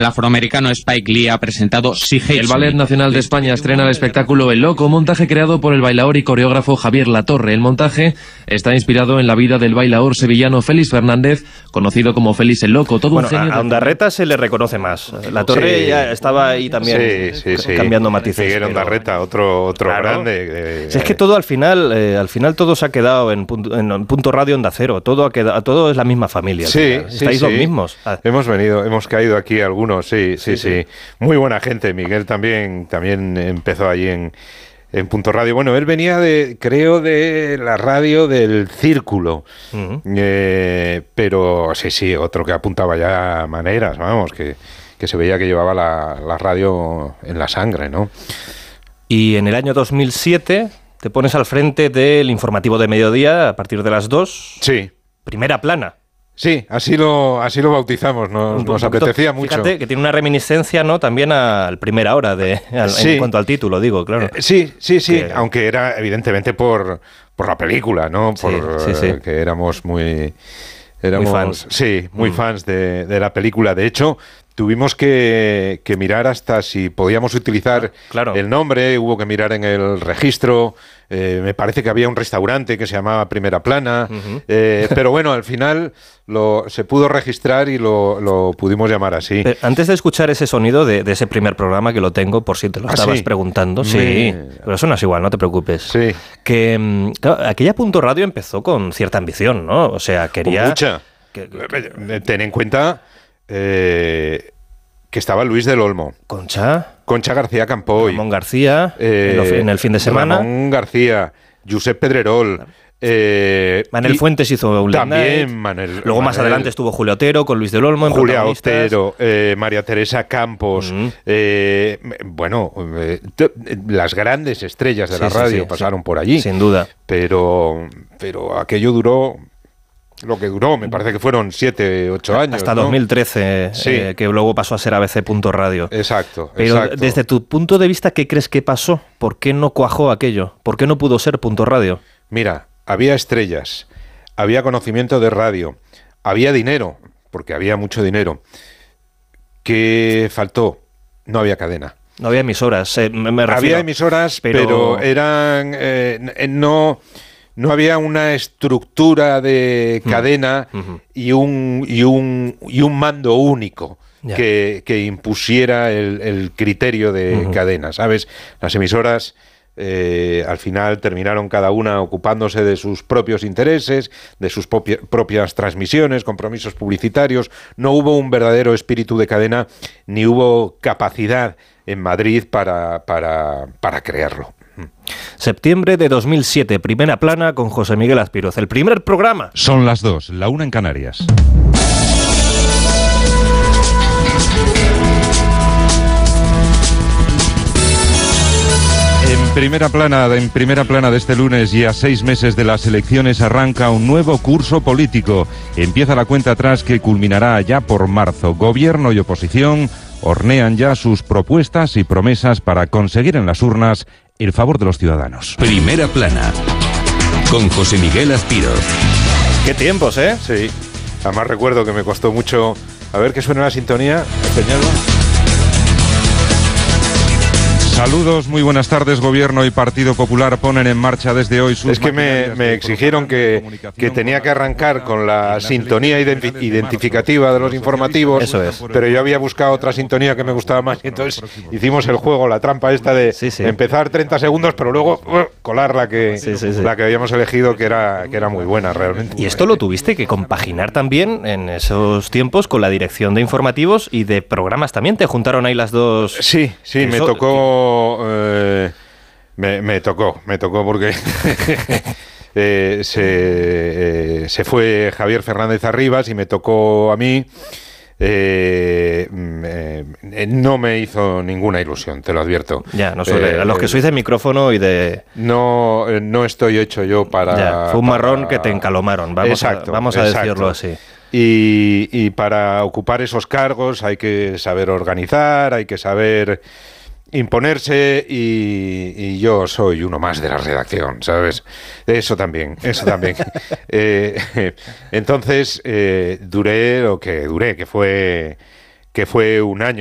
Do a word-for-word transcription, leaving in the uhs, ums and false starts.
El afroamericano Spike Lee ha presentado She Hates Me. El Ballet Nacional de España estrena el espectáculo El Loco, montaje creado por el bailaor y coreógrafo Javier Latorre. El montaje está inspirado en la vida del bailaor sevillano Félix Fernández, conocido como Félix el Loco. Todo bueno, un genio a Ondarreta de... se le reconoce más. Latorre sí, ya estaba ahí también sí, sí, sí. cambiando matices. Miguel Ondarreta, pero... otro, otro claro. grande. Eh, si es que todo al final, eh, al final todo se ha quedado en punto, en punto radio Onda Cero. Todo ha quedado, todo es la misma familia. Sí, sí, Estáis sí. los mismos. Ah. Hemos venido, hemos caído aquí algunos, sí, sí, sí. sí. Sí, muy buena gente. Miguel también, también empezó allí en, en Punto Radio. Bueno, él venía de, creo, de la radio del Círculo. Uh-huh. Eh, pero sí, sí, otro que apuntaba ya maneras, vamos, que, que se veía que llevaba la, la radio en la sangre, ¿no? Y en el año dos mil siete te pones al frente del informativo de mediodía a partir de las dos. Sí. Primera plana. Sí, así lo así lo bautizamos, nos, nos apetecía mucho. Fíjate que tiene una reminiscencia, ¿no? También al Primera Hora, de, al, sí. en cuanto al título, digo, claro. Eh, sí, sí, sí, que... aunque era evidentemente por, por la película, ¿no? Por, sí, sí, sí. Eh, que éramos muy... Éramos, muy fans. Sí, muy mm. fans de, de la película. De hecho, tuvimos que, que mirar hasta si podíamos utilizar claro. el nombre, hubo que mirar en el registro. Eh, me parece que había un restaurante que se llamaba Primera Plana, uh-huh. eh, pero bueno, al final lo, se pudo registrar y lo, lo pudimos llamar así. Pero antes de escuchar ese sonido de, de ese primer programa, que lo tengo, por si te lo ¿Ah, estabas sí? preguntando, Me... sí, pero eso no es igual, no te preocupes. Sí. Que claro, aquella Punto Radio empezó con cierta ambición, ¿no? O sea, quería... Mucha. Que, que... Ten en cuenta... Eh... que estaba Luis del Olmo. Concha. Concha García Campoy. Ramón García, eh, en, lo, en el fin de semana. Ramón García, Josep Pedrerol. Claro. Eh, Manel Fuentes hizo un También Manel. Luego Manel, más adelante estuvo Julio Otero con Luis del Olmo. En Julia Otero, eh, María Teresa Campos. Uh-huh. eh, bueno, eh, t- las grandes estrellas de sí, la radio sí, sí, pasaron sí. por allí. Sin duda. Pero, pero aquello duró... Lo que duró, me parece que fueron siete, ocho años. Hasta ¿no? dos mil trece, sí. eh, que luego pasó a ser A B C Punto Radio. Exacto, Pero exacto. desde tu punto de vista, ¿qué crees que pasó? ¿Por qué no cuajó aquello? ¿Por qué no pudo ser Punto Radio? Mira, había estrellas, había conocimiento de radio, había dinero, porque había mucho dinero. ¿Qué faltó? No había cadena. No había emisoras, eh, me, me refiero. Había emisoras, pero, pero eran... Eh, no... No había una estructura de cadena uh-huh. y, un, y, un, y un mando único yeah. que, que impusiera el, el criterio de uh-huh. cadena, ¿sabes? Las emisoras eh, al final terminaron cada una ocupándose de sus propios intereses, de sus propi- propias transmisiones, compromisos publicitarios. No hubo un verdadero espíritu de cadena, ni hubo capacidad en Madrid para, para, para crearlo. Septiembre de dos mil siete, Primera Plana con José Miguel Aspiroz, el primer programa. Son las dos, la una en Canarias. En primera plana, en primera plana de este lunes y a seis meses de las elecciones arranca un nuevo curso político. Empieza la cuenta atrás que culminará ya por marzo. Gobierno y oposición hornean ya sus propuestas y promesas para conseguir en las urnas el favor de los ciudadanos. Primera Plana, con José Miguel Aspiroz. Qué tiempos, ¿eh? Sí. Además recuerdo que me costó mucho... A ver que suena la sintonía. Peñalba. Saludos, muy buenas tardes. Gobierno y Partido Popular ponen en marcha desde hoy sus... Es que me, me exigieron que, que tenía que arrancar con la sintonía ident- identificativa de los informativos. Eso es. Pero yo había buscado otra sintonía que me gustaba más y entonces hicimos el juego, la trampa esta de sí, sí. empezar treinta segundos, pero luego uh, colar la que, sí, sí, sí. la que habíamos elegido, que era, que era muy buena realmente. Y esto lo tuviste que compaginar también en esos tiempos con la dirección de informativos y de programas también. ¿Te juntaron ahí las dos? Sí, sí, me Eso, tocó... Eh, me, me tocó, me tocó porque eh, se, eh, se fue Javier Fernández Arribas y me tocó a mí. Eh, eh, no me hizo ninguna ilusión, te lo advierto. Ya, no suele. Eh, a los que sois de micrófono y de... No, no estoy hecho yo para... Ya, fue un marrón para... que te encalomaron, vamos, exacto, a, vamos a exacto. decirlo así. Y, y para ocupar esos cargos hay que saber organizar, hay que saber... imponerse y, y yo soy uno más de la redacción, ¿sabes? Eso también, eso también. eh, entonces, eh, duré lo que duré, que fue que fue un año